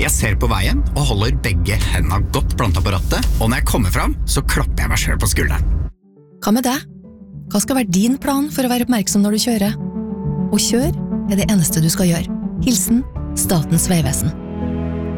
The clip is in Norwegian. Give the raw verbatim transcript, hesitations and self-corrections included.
Jeg ser på veien og holder begge hendene godt plantet på rattet, og når jeg kommer fram, så klapper jeg meg selv på skulderen. Hva med deg? Hva skal være din plan for å være oppmerksom når du kjører? Å kjøre er det eneste du skal gjøre. Hilsen Statens Vegvesen.